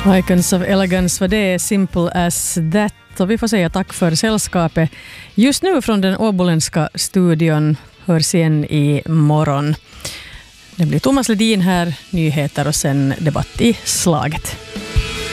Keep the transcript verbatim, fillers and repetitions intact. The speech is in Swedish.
Icons of Elegance var det, Simple as that. Och vi får säga tack för sällskapet. Just nu från den åboländska studion hörs igen i morgon. Det blir Thomas Ledin här, nyheter och sen debatt i slaget.